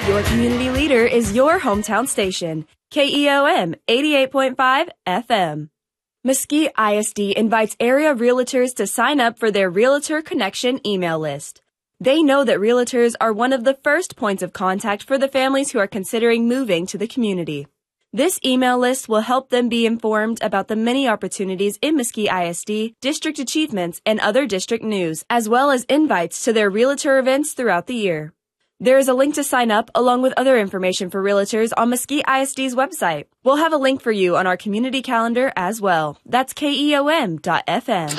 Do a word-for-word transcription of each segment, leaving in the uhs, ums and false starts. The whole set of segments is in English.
Your community leader is your hometown station, K E O M eighty-eight point five F M. Mesquite I S D invites area realtors to sign up for their Realtor Connection email list. They know that realtors are one of the first points of contact for the families who are considering moving to the community. This email list will help them be informed about the many opportunities in Mesquite I S D, district achievements, and other district news, as well as invites to their realtor events throughout the year. There is a link to sign up along with other information for realtors on Mesquite I S D's website. We'll have a link for you on our community calendar as well. That's K E O M dot F M.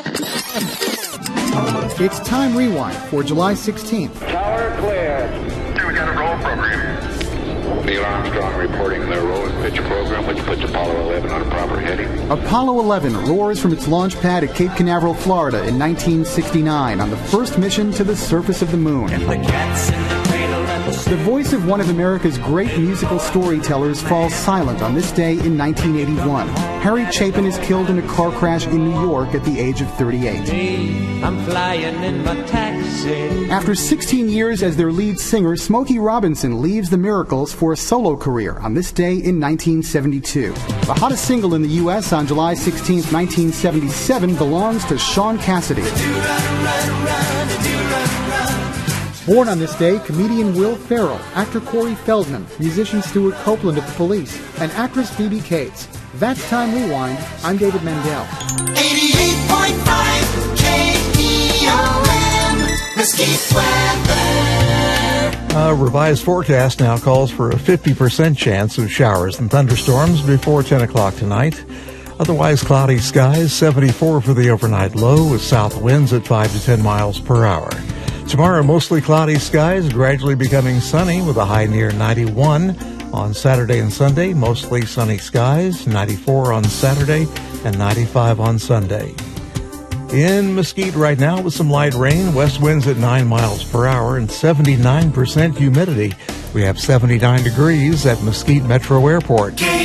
It's Time Rewind for July sixteenth. Tower clear. We got a roll program. Neil Armstrong reporting the roll and pitch program, which puts Apollo eleven on a proper heading. Apollo eleven roars from its launch pad at Cape Canaveral, Florida in nineteen sixty-nine on the first mission to the surface of the moon. And the cat's in the cradle and the... The voice of one of America's great musical storytellers falls silent on this day in nineteen eighty-one. Harry Chapin is killed in a car crash in New York at the age of thirty-eight. I'm flying in my taxi. After sixteen years as their lead singer, Smokey Robinson leaves the Miracles for a solo career on this day in nineteen seventy-two. The hottest single in the U S on July sixteenth, nineteen seventy-seven belongs to Sean Cassidy. Born on this day, comedian Will Ferrell, actor Corey Feldman, musician Stuart Copeland of the Police, and actress Phoebe Cates. That's Time Rewind. I'm David Mendel. eighty-eight point five K E O M, Mesquite weather. A revised forecast now calls for a fifty percent chance of showers and thunderstorms before ten o'clock tonight. Otherwise cloudy skies, seventy-four for the overnight low with south winds at five to ten miles per hour. Tomorrow, mostly cloudy skies, gradually becoming sunny with a high near ninety-one. On Saturday and Sunday, mostly sunny skies, ninety-four on Saturday and ninety-five on Sunday. In Mesquite right now with some light rain, west winds at nine miles per hour and seventy-nine percent humidity. We have seventy-nine degrees at Mesquite Metro Airport.